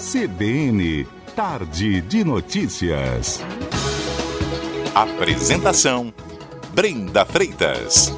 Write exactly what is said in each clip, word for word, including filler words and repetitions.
C B N, Tarde de Notícias. Apresentação, Brenda Freitas.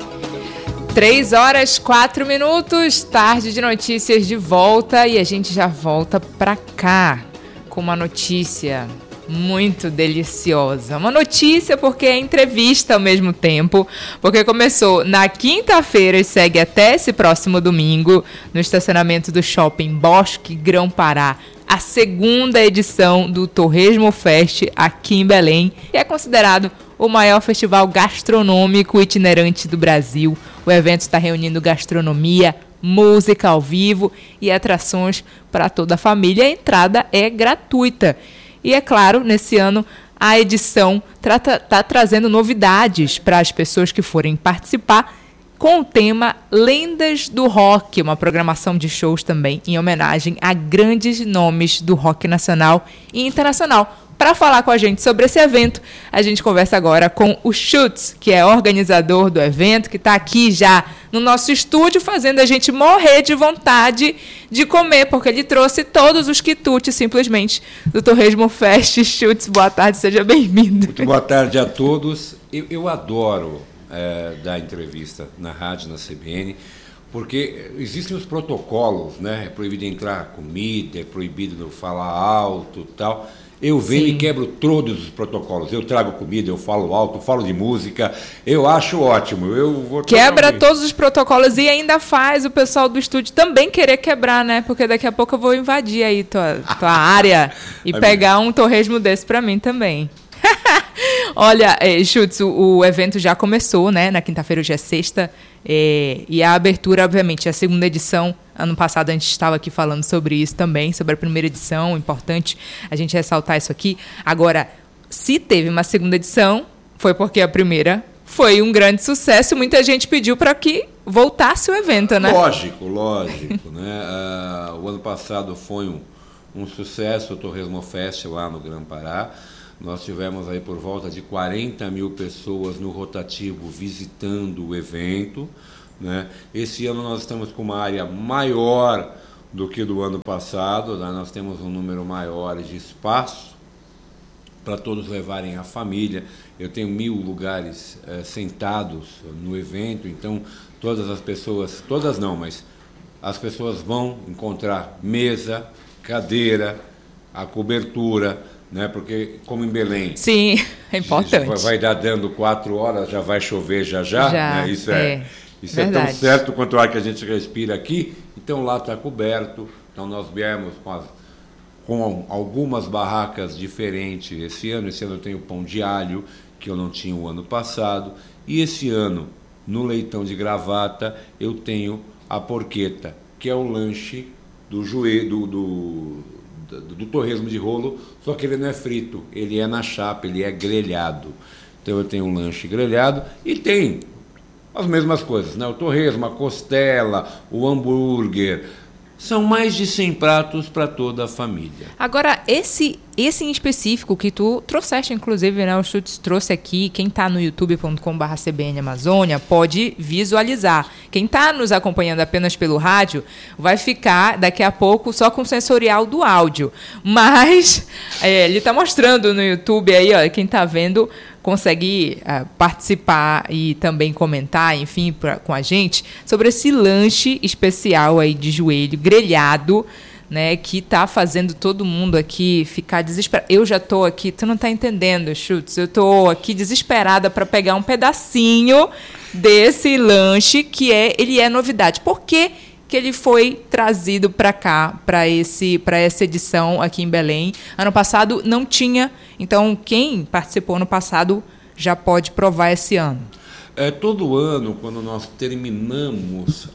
Três horas, quatro minutos, Tarde de Notícias de volta e a gente já volta pra cá com uma notícia muito deliciosa. Uma notícia porque é entrevista ao mesmo tempo, porque começou na quinta-feira e segue até esse próximo domingo no estacionamento do Shopping Bosque Grão-Pará, a segunda edição do Torresmo Fest aqui em Belém, e é considerado o maior festival gastronômico itinerante do Brasil. O evento está reunindo gastronomia, música ao vivo e atrações para toda a família. A entrada é gratuita. E é claro, nesse ano, a edição está trazendo novidades para as pessoas que forem participar, com o tema Lendas do Rock, uma programação de shows também em homenagem a grandes nomes do rock nacional e internacional. Para falar com a gente sobre esse evento, a gente conversa agora com o Schutz, que é organizador do evento, que está aqui já no nosso estúdio, fazendo a gente morrer de vontade de comer, porque ele trouxe todos os quitutes, simplesmente, do Torresmo Fest. Schutz, boa tarde, seja bem-vindo. Muito boa tarde a todos. Eu, eu adoro é, dar entrevista na rádio, na C B N, porque existem os protocolos, né? É proibido entrar comida, é proibido falar alto e tal. Eu venho Sim. e quebro todos os protocolos. Eu trago comida, eu falo alto, falo de música. Eu acho ótimo. Eu vou Quebra todos os protocolos e ainda faz o pessoal do estúdio também querer quebrar, né? Porque daqui a pouco eu vou invadir aí tua, tua área e pegar um torresmo desse para mim também. Olha, eh, Schutz, o, o evento já começou, né? Na quinta-feira, hoje é sexta. Eh, e a abertura, obviamente, é a segunda edição. Ano passado a gente estava aqui falando sobre isso também, sobre a primeira edição. Importante a gente ressaltar isso aqui. Agora, se teve uma segunda edição, foi porque a primeira foi um grande sucesso. Muita gente pediu para que voltasse o evento, né? Lógico, lógico. né? Uh, o ano passado foi um, um sucesso, o Torresmo Fest lá no Grão-Pará. Nós tivemos aí por volta de quarenta mil pessoas no rotativo visitando o evento. Né? Esse ano nós estamos com uma área maior do que do ano passado, né? Nós temos um número maior de espaço para todos levarem a família. Eu tenho mil lugares eh, sentados no evento, então todas as pessoas, todas não, mas as pessoas vão encontrar mesa, cadeira, a cobertura, né? Porque como em Belém, sim, é importante. Vai, vai dar dando quatro horas, já vai chover já já, já né? Isso é, é. Isso Verdade. é tão certo quanto o ar que a gente respira aqui. Então lá está coberto. Então nós viemos com, as, com algumas barracas diferentes esse ano. Esse ano eu tenho pão de alho, que eu não tinha o ano passado. E esse ano, no Leitão de Gravata, eu tenho a porqueta, que é o lanche do joelho, do, do, do, do torresmo de rolo, só que ele não é frito, ele é na chapa, ele é grelhado. Então eu tenho um lanche grelhado e tem as mesmas coisas, né? O torresmo, a costela, o hambúrguer. São mais de cem pratos para toda a família. Agora, esse, esse em específico que tu trouxeste, inclusive, né? O Schutz trouxe aqui. Quem está no youtube ponto com barra C B N Amazônia pode visualizar. Quem está nos acompanhando apenas pelo rádio vai ficar, daqui a pouco, só com o sensorial do áudio. Mas é, ele está mostrando no YouTube aí, ó, quem está vendo consegue uh, participar e também comentar, enfim, pra, com a gente, sobre esse lanche especial aí de joelho, grelhado, né, que tá fazendo todo mundo aqui ficar desesperado. Eu já tô aqui, tu não tá entendendo, Schutz, eu tô aqui desesperada para pegar um pedacinho desse lanche, que é, ele é novidade. Por que que ele foi trazido para cá, para esse, para essa edição aqui em Belém? Ano passado não tinha, então quem participou ano passado já pode provar esse ano. É, todo ano, quando nós terminamos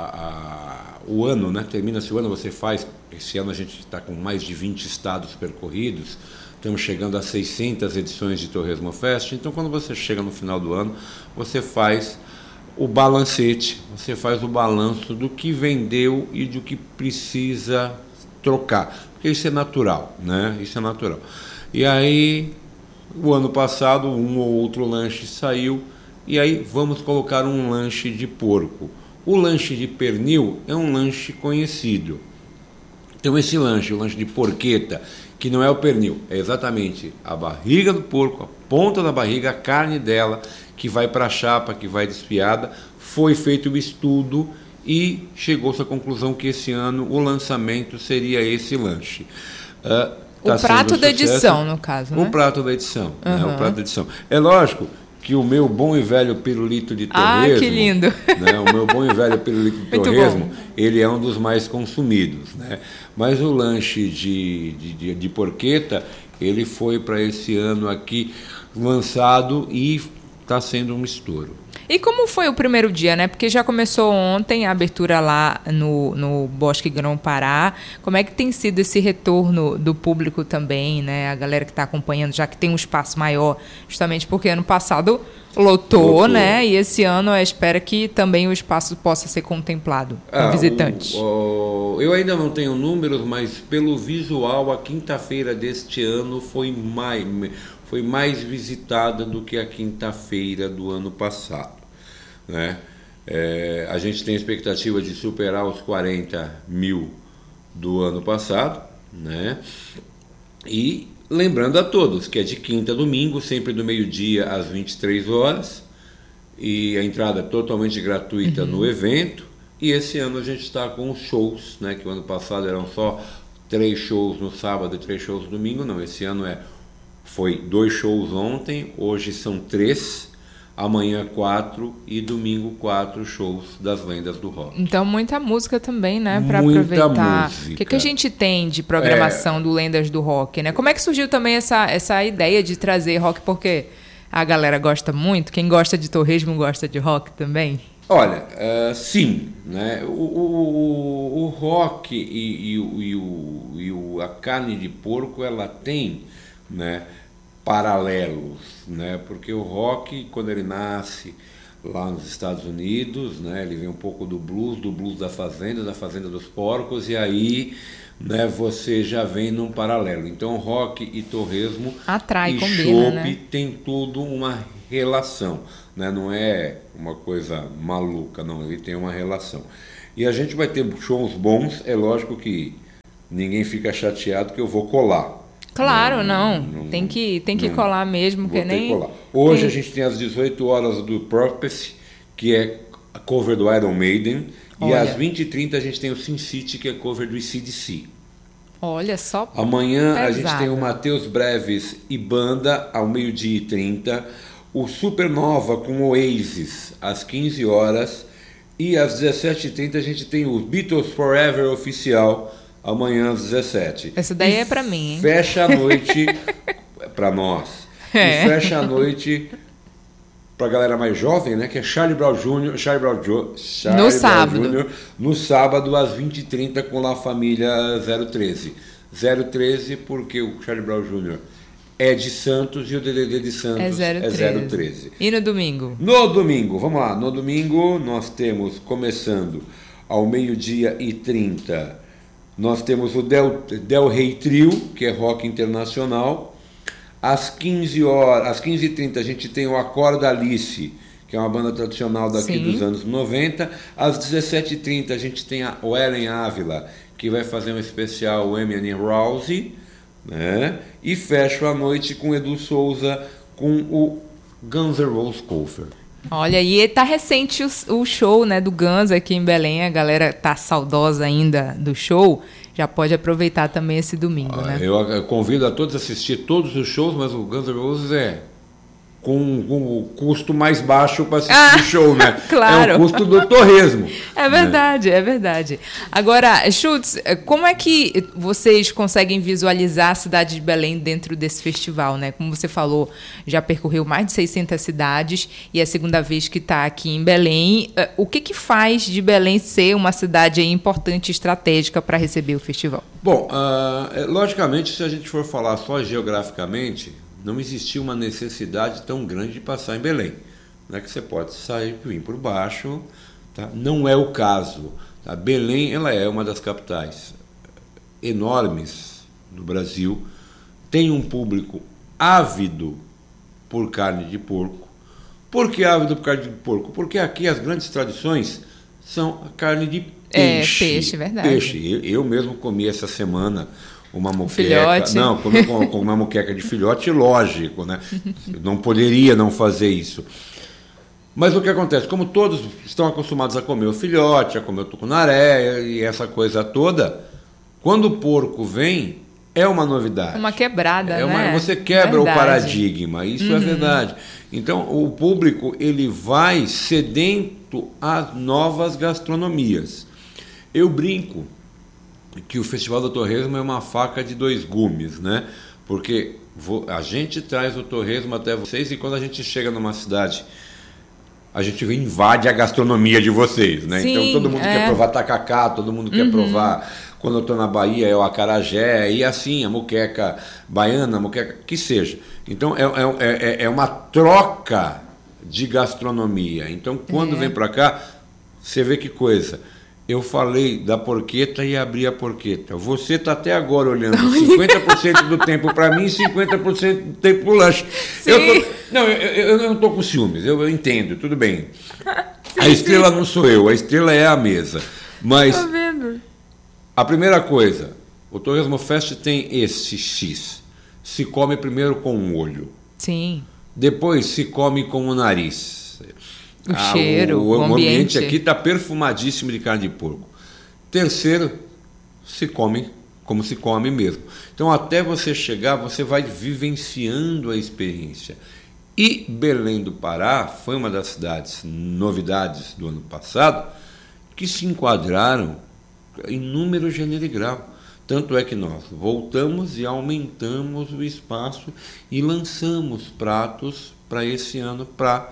a, a, o ano, né? Termina-se o ano, você faz, esse ano a gente está com mais de vinte estados percorridos, estamos chegando a seiscentas edições de Torresmo Fest, então quando você chega no final do ano, você faz o balancete, você faz o balanço do que vendeu e do que precisa trocar, porque isso é natural, né? Isso é natural. E aí, o ano passado, um ou outro lanche saiu, e aí vamos colocar um lanche de porco. O lanche de pernil é um lanche conhecido. Então esse lanche, o lanche de porqueta, que não é o pernil, é exatamente a barriga do porco, a ponta da barriga, a carne dela, que vai para a chapa, que vai desfiada. Foi feito um estudo e chegou-se à conclusão que esse ano o lançamento seria esse lanche. Uh, o tá prato um da sucesso, edição, no caso, né? O prato da edição, uhum. né? O prato da edição. É lógico que o meu bom e velho pirulito de torresmo... Ah, que lindo! Né? O meu bom e velho pirulito de Muito torresmo, bom. Ele é um dos mais consumidos, né? Mas o lanche de, de, de, de porqueta, ele foi para esse ano aqui lançado e está sendo um estouro. E como foi o primeiro dia, né? Porque já começou ontem a abertura lá no, no Bosque Grão-Pará. Como é que tem sido esse retorno do público também, né? A galera que está acompanhando, já que tem um espaço maior, justamente porque ano passado lotou, lotou. né? E esse ano eu espero que também o espaço possa ser contemplado por ah, visitantes. O, o, eu ainda não tenho números, mas pelo visual, a quinta-feira deste ano foi mais... foi mais visitada do que a quinta-feira do ano passado, né? É, a gente tem a expectativa de superar os quarenta mil do ano passado, né? E lembrando a todos que é de quinta a domingo, sempre do meio-dia às vinte e três horas, e a entrada é totalmente gratuita uhum. no evento. E esse ano a gente está com os shows, né? Que o ano passado eram só três shows no sábado e três shows no domingo. Não, esse ano é Foi dois shows ontem, hoje são três, amanhã quatro e domingo quatro shows das lendas do rock. Então muita música também, né, para aproveitar. O que, que a gente tem de programação é... do Lendas do Rock, né? Como é que surgiu também essa, essa ideia de trazer rock? Porque a galera gosta muito, quem gosta de torresmo gosta de rock também? Olha, uh, sim, né? O, o, o rock e, e, o, e, o, e o, a carne de porco, ela tem, né, paralelos, né? Porque o rock, quando ele nasce lá nos Estados Unidos, né, ele vem um pouco do blues, do blues da fazenda, da fazenda dos porcos, e aí, né, você já vem num paralelo. Então, rock e torresmo Atrai, e combina, chope, né? Tem tudo uma relação, né? Não é uma coisa maluca, não, ele tem uma relação. E a gente vai ter shows bons, é lógico que ninguém fica chateado que eu vou colar. Claro, não, não, não tem que, tem que não, colar mesmo, que nem... Colar. Hoje tem... a gente tem às dezoito horas do Prophecy, que é a cover do Iron Maiden, Olha. E às vinte e trinta a gente tem o Sin City, que é cover do A C D C. Olha só. Amanhã pesado. A gente tem o Matheus Breves e banda ao meio-dia e trinta, o Supernova com Oasis às quinze horas, e às dezessete e trinta a gente tem o Beatles Forever oficial, amanhã às dezessete. Essa daí e é pra mim, hein? Fecha a noite pra nós. É. E fecha a noite pra galera mais jovem, né? Que é Charlie Brown Júnior Charlie Brown, jo, Charlie no Brown sábado. Júnior no sábado às vinte e trinta com La Família zero treze. zero treze porque o Charlie Brown Júnior é de Santos e o D D D de Santos é zero treze. E no domingo? No domingo, vamos lá. No domingo nós temos, começando ao meio-dia e trinta, nós temos o Del, Del Rey Trio, que é rock internacional. Às quinze horas, às quinze e trinta a gente tem o Acorda Alice, que é uma banda tradicional daqui Sim. dos anos noventa. Às dezessete e trinta a gente tem a Ellen Ávila, que vai fazer um especial Eminem Rousey, né? E fecho a noite com Edu Souza com o Guns N' Roses cover. Olha, e tá recente o, o show, né, do Guns aqui em Belém. A galera tá saudosa ainda do show. Já pode aproveitar também esse domingo, ah, né? Eu, eu convido a todos a assistir todos os shows, mas o Guns N' Roses é com, com o custo mais baixo para assistir ah, o show, né? Claro. É o custo do torresmo. É verdade, né? é verdade. Agora, Schultz, como é que vocês conseguem visualizar a cidade de Belém dentro desse festival, né? Como você falou, já percorreu mais de seiscentas cidades e é a segunda vez que está aqui em Belém. O que que faz de Belém ser uma cidade importante e estratégica para receber o festival? Bom, uh, logicamente, se a gente for falar só geograficamente, não existia uma necessidade tão grande de passar em Belém. Não é que você pode sair e vir por baixo, tá? Não é o caso. Tá? Belém, ela é uma das capitais enormes do Brasil, tem um público ávido por carne de porco. Por que ávido por carne de porco? Porque aqui as grandes tradições são a carne de peixe. É, peixe, verdade. Peixe. Eu, eu mesmo comi essa semana uma moqueca. Filhote. Não, comi com, com uma moqueca de filhote, lógico, né? Eu não poderia não fazer isso. Mas o que acontece? Como todos estão acostumados a comer o filhote, a comer o tucunaré e essa coisa toda, quando o porco vem, é uma novidade. Uma quebrada, é uma, né? Você quebra verdade. o paradigma, isso uhum. é verdade. Então, o público ele vai sedento a novas gastronomias. Eu brinco que o Festival do Torresmo é uma faca de dois gumes, né? Porque a gente traz o torresmo até vocês e quando a gente chega numa cidade, a gente invade a gastronomia de vocês, né? Sim, então todo mundo é. quer provar tacacá, todo mundo quer uhum. provar. Quando eu estou na Bahia é o acarajé e assim, a moqueca baiana, a moqueca que seja. Então é, é, é uma troca de gastronomia. Então quando é. vem para cá, você vê que coisa. Eu falei da porqueta e abri a porqueta. Você está até agora olhando cinquenta por cento do tempo para mim e cinquenta por cento do tempo para o lanche. Eu tô, não, eu, eu, eu não estou com ciúmes, eu, eu entendo, tudo bem. Sim, a estrela sim. não sou eu, a estrela é a mesa. Mas tô vendo. A primeira coisa, o Torresmo Fest tem esse X. Se come primeiro com o olho. Sim. Depois se come com o nariz. O ah, cheiro, o, o, o ambiente. ambiente aqui está perfumadíssimo de carne de porco. Terceiro, se come como se come mesmo. Então, até você chegar, você vai vivenciando a experiência. E Belém do Pará foi uma das cidades, novidades do ano passado, que se enquadraram em número, gênero e grau. Tanto é que nós voltamos e aumentamos o espaço e lançamos pratos para esse ano para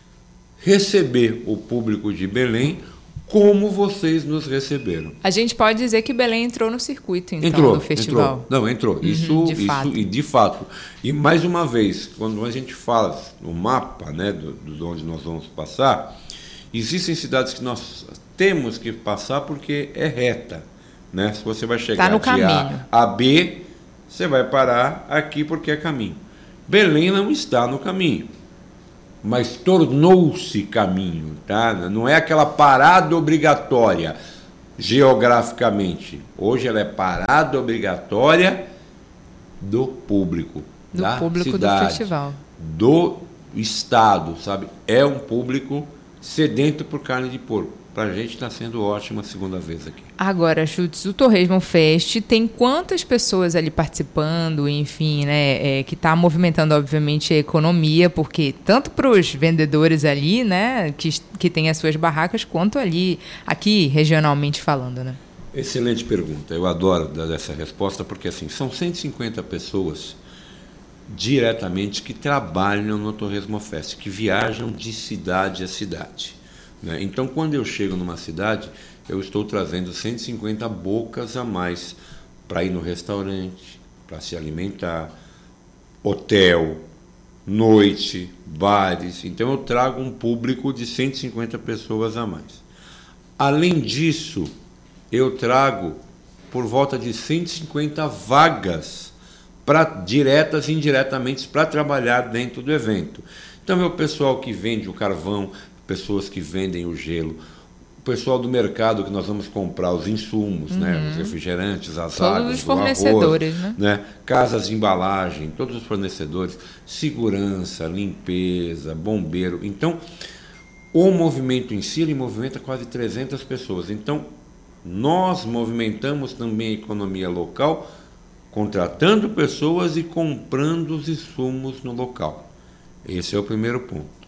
receber o público de Belém como vocês nos receberam. A gente pode dizer que Belém entrou no circuito, então, entrou, do festival. Entrou. Não, entrou. Uhum, isso, de isso fato. E de fato. E mais uma vez, quando a gente fala no mapa, né, do, do onde nós vamos passar, existem cidades que nós temos que passar porque é reta, né? Se você vai chegar tá no de caminho. A a B, você vai parar aqui porque é caminho. Belém não está no caminho, mas tornou-se caminho, tá? Não é aquela parada obrigatória geograficamente. Hoje ela é parada obrigatória do público, do da público cidade, do festival, do estado, sabe? É um público sedento por carne de porco. Para a gente está sendo ótima a segunda vez aqui. Agora, Chutes, o Torresmo Fest tem quantas pessoas ali participando, enfim, né, é, que está movimentando, obviamente, a economia, porque tanto para os vendedores ali, né, que, que têm as suas barracas, quanto ali, aqui, regionalmente falando, né? Excelente pergunta. Eu adoro dar essa resposta, porque assim, são cento e cinquenta pessoas diretamente que trabalham no Torresmo Fest, que viajam de cidade a cidade. Então, quando eu chego numa cidade, eu estou trazendo cento e cinquenta bocas a mais para ir no restaurante, para se alimentar, hotel, noite, bares. Então, eu trago um público de cento e cinquenta pessoas a mais. Além disso, eu trago por volta de cento e cinquenta vagas pra, diretas e indiretamente para trabalhar dentro do evento. Então, é o pessoal que vende o carvão, pessoas que vendem o gelo, o pessoal do mercado que nós vamos comprar os insumos, uhum. né, os refrigerantes, as todos águas, os fornecedores, o arroz, né? né, casas de embalagem, todos os fornecedores, segurança, limpeza, bombeiro. Então, o movimento em si, ele movimenta quase trezentas pessoas. Então, nós movimentamos também a economia local, contratando pessoas e comprando os insumos no local. Esse é o primeiro ponto.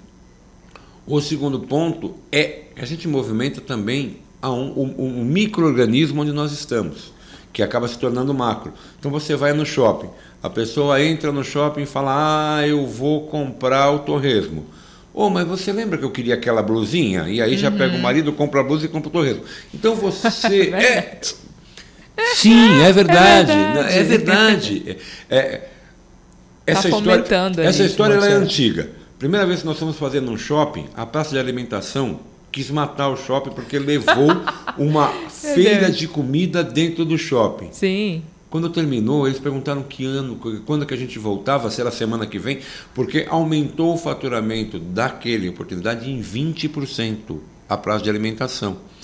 O segundo ponto é que a gente movimenta também a um, um, um micro-organismo onde nós estamos, que acaba se tornando macro. Então você vai no shopping, a pessoa entra no shopping e fala, ah, eu vou comprar o torresmo. Oh, mas você lembra que eu queria aquela blusinha? E aí uhum. já pega o marido, compra a blusa e compra o torresmo. Então você... é, é... Sim, é verdade. É verdade. É, é, essa tá história, essa isso, história ela é antiga. Primeira vez que nós fomos fazer num shopping, a praça de alimentação quis matar o shopping porque levou uma feira de comida dentro do shopping. Sim. Quando terminou, eles perguntaram que ano, quando que a gente voltava, se era semana que vem, porque aumentou o faturamento daquela oportunidade em vinte por cento a praça de alimentação.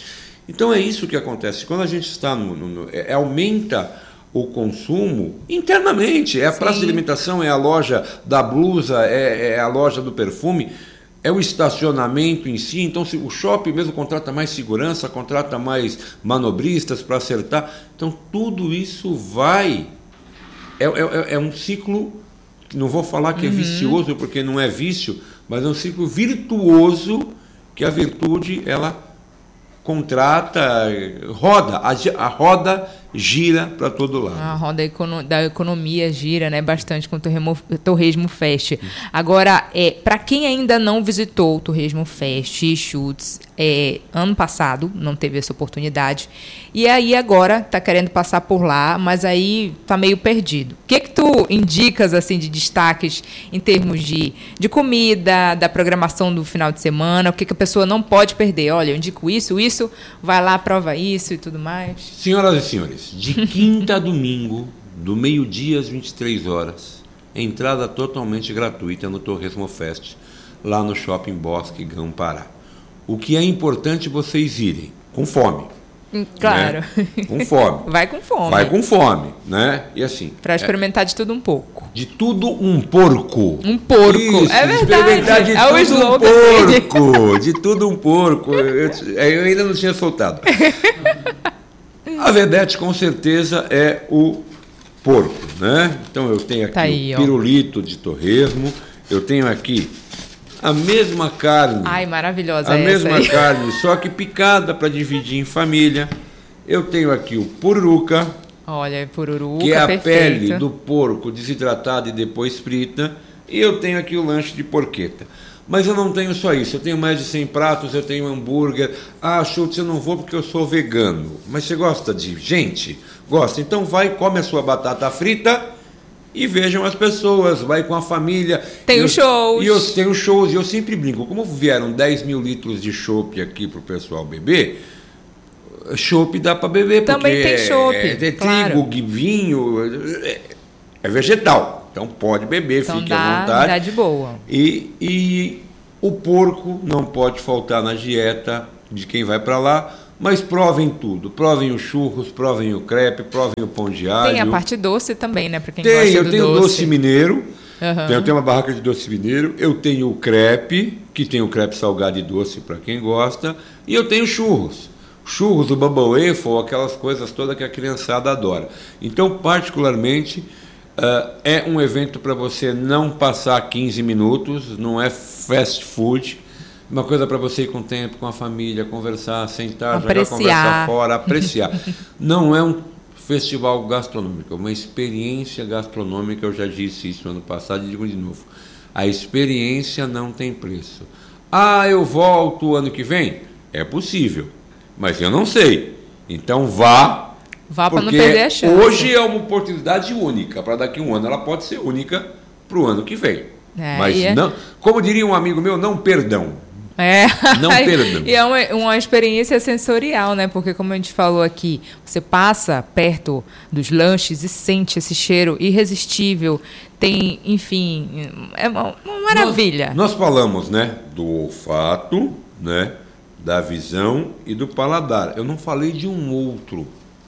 Então é isso que acontece. Quando a gente está no... no, no é, aumenta o consumo internamente. É a Sim. praça de alimentação, é a loja da blusa, é, é a loja do perfume, é o estacionamento em si. Então se o shopping mesmo contrata mais segurança, contrata mais manobristas para acertar. Então tudo isso vai... É, é, é um ciclo, não vou falar que é uhum. vicioso, porque não é vício, mas é um ciclo virtuoso que a virtude, ela contrata, roda, a, a roda gira para todo lado. A roda econo, da economia gira, né, bastante com o Torresmo, Torresmo Fest. Agora, é, para quem ainda não visitou o Torresmo Fest e Schutz, é, ano passado, não teve essa oportunidade, e aí agora está querendo passar por lá, mas aí está meio perdido. O que que tu indicas assim, de destaques em termos de, de comida, da programação do final de semana, o que, que a pessoa não pode perder? Olha, eu indico isso, isso, vai lá, prova isso e tudo mais. Senhoras e senhores, de quinta a domingo, do meio-dia às vinte e três horas, entrada totalmente gratuita no Torresmo Fest, lá no Shopping Bosque Grão-Pará. O que é importante vocês irem com fome. Claro. Né? Com fome. Vai com fome. Vai com fome, né? E assim... Para experimentar é, de tudo um pouco. De tudo um porco. Um porco. Isso, é verdade. Experimentar de é tudo um porco. De tudo um porco. Eu, eu ainda não tinha soltado. A vedete, com certeza, é o porco, né? Então, eu tenho aqui tá aí, o pirulito ó. de torresmo. Eu tenho aqui a mesma carne. Ai, maravilhosa A essa mesma aí. carne, só que picada para dividir em família. Eu tenho aqui o pururuca. Olha, pururuca, que é a perfeito. pele do porco desidratada e depois frita. E eu tenho aqui o lanche de porqueta. Mas eu não tenho só isso. Eu tenho mais de cem pratos, eu tenho hambúrguer. Ah, Schultz, eu não vou porque eu sou vegano. Mas você gosta de gente? Gosta. Então vai, come a sua batata frita e vejam as pessoas. Vai com a família. Tem os shows. E eu tenho shows. E eu sempre brinco. Como vieram dez mil litros de chopp aqui para o pessoal beber, chopp dá para beber. Também tem chopp. É, é claro. trigo, vinho, é, é vegetal. Então pode beber, então fique dá, à vontade. Dá de boa. E, e o porco não pode faltar na dieta de quem vai para lá, mas provem tudo. Provem os churros, provem o crepe, provem o pão de alho. Tem a parte doce também, né? Para quem tem, gosta eu do tenho doce. doce mineiro. Uhum. Eu tenho uma barraca de doce mineiro. Eu tenho o crepe, que tem o crepe salgado e doce para quem gosta. E eu tenho churros. Churros, o bubble waffle, aquelas coisas todas que a criançada adora. Então, particularmente... Uh, é um evento para você não passar quinze minutos, não é fast food, uma coisa para você ir com o tempo, com a família, conversar, sentar, apreciar. jogar conversa fora, apreciar. Não é um festival gastronômico, é uma experiência gastronômica, eu já disse isso no ano passado e digo de novo. A experiência não tem preço. Ah, eu volto ano que vem? É possível, mas eu não sei. Então vá. Vá para não perder a chance. Hoje é uma oportunidade única, para daqui a um ano ela pode ser única para o ano que vem. É, Mas é... não, como diria um amigo meu, não perdão. É. Não perdão. E é uma, uma experiência sensorial, né? Porque como a gente falou aqui, você passa perto dos lanches e sente esse cheiro irresistível. Tem, enfim, é uma, uma maravilha. Nós, nós falamos, né, do olfato, né, da visão e do paladar. Eu não falei de um outro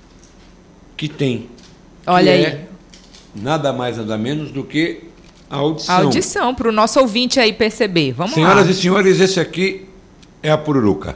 que tem. Olha que aí. É nada mais, nada menos do que a audição. A audição, para o nosso ouvinte aí perceber. Vamos Senhoras lá. Senhoras e senhores, esse aqui é a pururuca.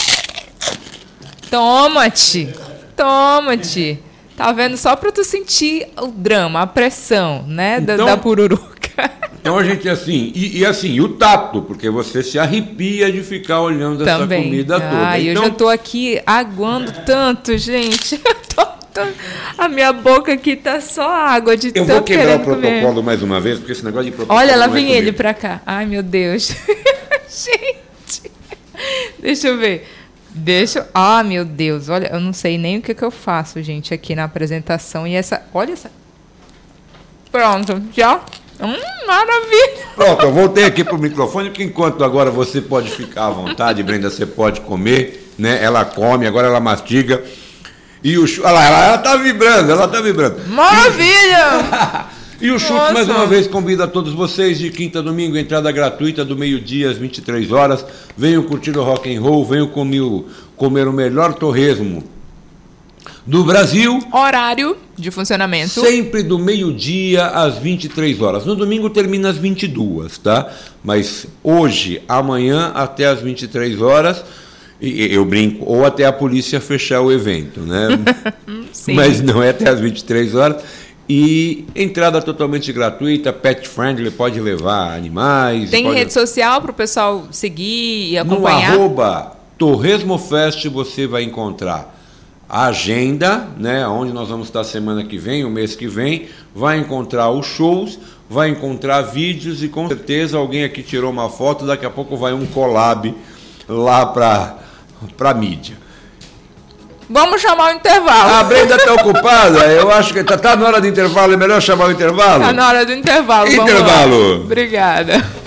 Toma-te. Toma-te. Tá vendo? Só para tu sentir o drama, a pressão, né, então, da, da pururuca. Então a gente assim, e, e assim, o tato, porque você se arrepia de ficar olhando Também. essa comida toda. Ah, então, eu já tô aqui aguando tanto, gente. Eu tô, tô, a minha boca aqui tá só água de tanto eu vou quebrar o protocolo comer. mais uma vez, porque esse negócio de protocolo. Olha, lá não é vem ele comigo. pra cá. Ai, meu Deus. Gente. Deixa eu ver. Deixa eu... Ah, meu Deus. Olha, eu não sei nem o que, que eu faço, gente, aqui na apresentação. E essa... Olha essa... Pronto, já... Hum, maravilha! Pronto, eu voltei aqui pro microfone, porque enquanto agora você pode ficar à vontade, Brenda, você pode comer, né? Ela come, agora ela mastiga. E o chu... Olha lá, ela, ela tá vibrando, ela tá vibrando. Maravilha! E o Schultz, mais uma vez, convida a todos vocês de quinta a domingo, entrada gratuita do meio-dia às vinte e três horas. Venham curtir o rock and roll, venham comer o, comer o melhor torresmo do Brasil. Horário de funcionamento? Sempre do meio-dia às vinte e três horas. No domingo termina às vinte e duas, tá? Mas hoje, amanhã, até às vinte e três horas, eu brinco, ou até a polícia fechar o evento, né? Sim. Mas não é até às vinte e três horas. E entrada totalmente gratuita, pet friendly, pode levar animais. Tem pode... rede social para o pessoal seguir e acompanhar? No arroba TorresmoFest você vai encontrar a agenda, né, onde nós vamos estar semana que vem, o mês que vem, vai encontrar os shows, vai encontrar vídeos e com certeza alguém aqui tirou uma foto, daqui a pouco vai um collab lá para a mídia. Vamos chamar o intervalo. A Brenda está ocupada, eu acho que está tá na hora do intervalo, é melhor chamar o intervalo? Está na hora do intervalo. Intervalo. Obrigada.